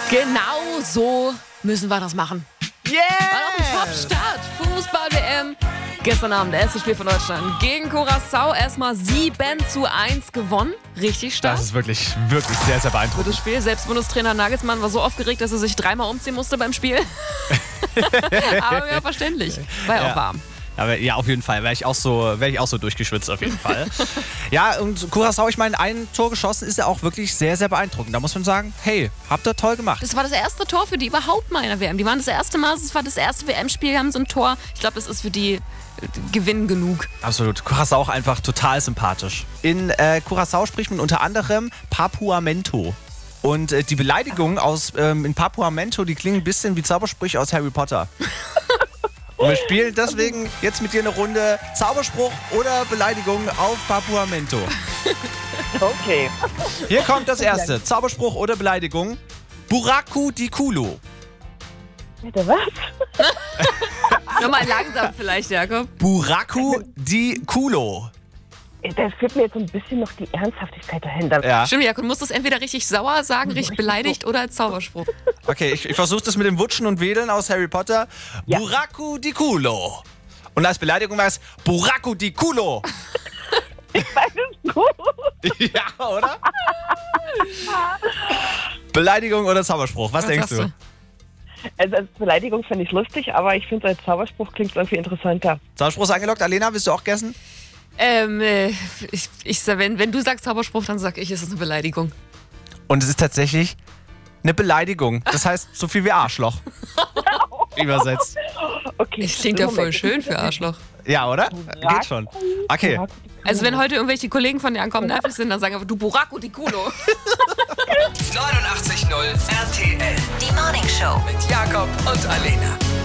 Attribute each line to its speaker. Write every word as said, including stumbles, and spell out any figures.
Speaker 1: Genau so müssen wir das machen.
Speaker 2: Yeah!
Speaker 1: War doch ein Top-Start. Fußball-W M. Gestern Abend das erste Spiel von Deutschland gegen Curaçao. Erstmal sieben zu eins gewonnen. Richtig stark.
Speaker 2: Das ist wirklich, wirklich sehr, sehr beeindruckend.
Speaker 1: Gutes Spiel. Selbst Bundestrainer Nagelsmann war so aufgeregt, dass er sich dreimal umziehen musste beim Spiel. Aber ja, verständlich. War ja auch
Speaker 2: Ja.
Speaker 1: warm.
Speaker 2: Aber ja, auf jeden Fall. Wäre ich, auch so, wär ich auch so durchgeschwitzt, auf jeden Fall. Ja, und Curaçao, ich meine, ein Tor geschossen ist ja auch wirklich sehr, sehr beeindruckend. Da muss man sagen, hey, habt ihr toll gemacht.
Speaker 1: Das war das erste Tor für die überhaupt mal in der W M. Die waren das erste Mal, das war das erste W M-Spiel, haben so ein Tor. Ich glaube, das ist für die äh, Gewinn genug.
Speaker 2: Absolut. Curaçao auch einfach total sympathisch. In äh, Curaçao spricht man unter anderem Papuamento. Und äh, die Beleidigungen aus ähm, in Papuamento, die klingen ein bisschen wie Zaubersprüche aus Harry Potter. Und wir spielen deswegen jetzt mit dir eine Runde Zauberspruch oder Beleidigung auf Papuamento.
Speaker 3: Okay.
Speaker 2: Hier kommt das erste. Zauberspruch oder Beleidigung. Buraku di culo.
Speaker 3: Bitte was?
Speaker 1: Nochmal langsam vielleicht, Jakob.
Speaker 2: Buraku di culo.
Speaker 3: Da fehlt mir jetzt so ein bisschen noch die Ernsthaftigkeit dahinter.
Speaker 2: Ja.
Speaker 1: Stimmt, Jakob, du musst das entweder richtig sauer sagen, richtig beleidigt oder als Zauberspruch.
Speaker 2: Okay, ich, ich versuche das mit dem Wutschen und Wedeln aus Harry Potter.
Speaker 3: Ja.
Speaker 2: Buraku di culo. Und als Beleidigung war es Buraku di culo.
Speaker 3: Alles gut.
Speaker 2: Ja, oder? Beleidigung oder Zauberspruch? Was,
Speaker 1: Was
Speaker 2: denkst
Speaker 1: sagst
Speaker 2: du?
Speaker 3: Also als Beleidigung finde ich lustig, aber ich finde als Zauberspruch klingt es irgendwie interessanter.
Speaker 2: Zauberspruch ist angelockt. Alena, willst du auch gegessen?
Speaker 1: Ähm, äh, ich, ich, wenn, wenn du sagst Zauberspruch, dann sag ich, es ist eine Beleidigung.
Speaker 2: Und es ist tatsächlich eine Beleidigung. Das heißt so viel wie Arschloch. Übersetzt.
Speaker 3: Okay.
Speaker 1: Es klingt ja voll
Speaker 3: Moment.
Speaker 1: schön für Arschloch.
Speaker 2: Ja, oder? Geht schon. Okay.
Speaker 1: Also wenn heute irgendwelche Kollegen von dir ankommen, nervig sind, dann sagen einfach, du Buraku di culo.
Speaker 4: neunundachtzig Komma null R T L
Speaker 5: Die Morning Show.
Speaker 4: mit Jakob und Alena.